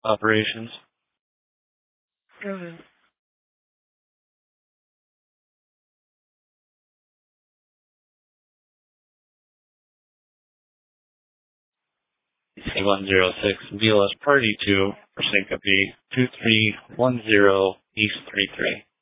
operations. Mhm. C106, VLS Party 2 for Syncope 2310 East 33.